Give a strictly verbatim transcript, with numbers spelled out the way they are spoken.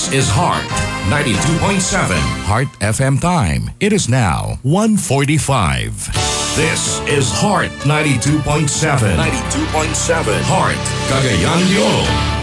This is Heart ninety-two point seven. Heart F M time. It is now one forty-five. This is Heart ninety-two point seven. ninety-two point seven. Heart, Cagayan de Oro.